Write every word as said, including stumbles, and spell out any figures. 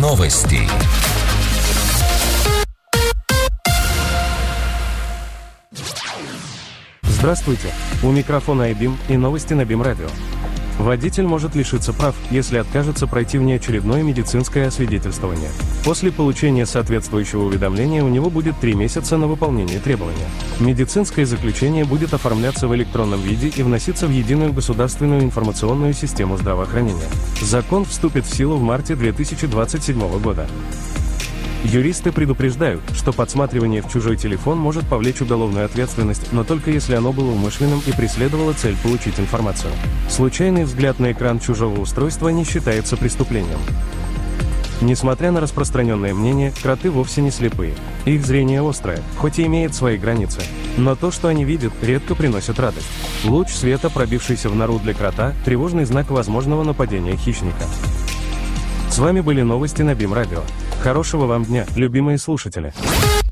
Новости. Здравствуйте, у микрофона iBeam и новости на Бим Радио. Водитель может лишиться прав, если откажется пройти внеочередное медицинское освидетельствование. После получения соответствующего уведомления у него будет три месяца на выполнение требования. Медицинское заключение будет оформляться в электронном виде и вноситься в единую государственную информационную систему здравоохранения. Закон вступит в силу в марте две тысячи двадцать седьмого года. Юристы предупреждают, что подсматривание в чужой телефон может повлечь уголовную ответственность, но только если оно было умышленным и преследовало цель получить информацию. Случайный взгляд на экран чужого устройства не считается преступлением. Несмотря на распространенное мнение, кроты вовсе не слепые. Их зрение острое, хоть и имеет свои границы. Но то, что они видят, редко приносит радость. Луч света, пробившийся в нору для крота, тревожный знак возможного нападения хищника. С вами были новости на Бим Радио. Хорошего вам дня, любимые слушатели!